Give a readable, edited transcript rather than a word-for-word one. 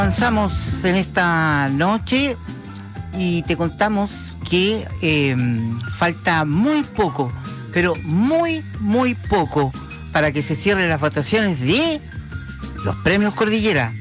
Avanzamos en esta noche y te contamos que falta muy poco, pero muy poco para que se cierren las votaciones de los premios Cordillera.